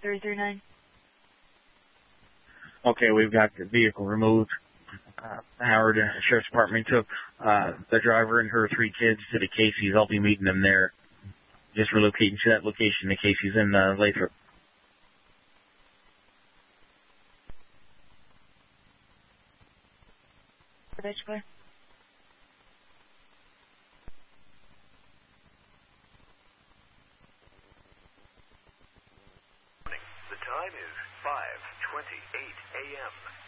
339. Okay, we've got the vehicle removed. Howard Sheriff's Department took the driver and her 3 kids to the Casey's. I'll be meeting them there. Just relocating to that location, the Casey's in Lathrop. Clear. The time is 5:28 a.m.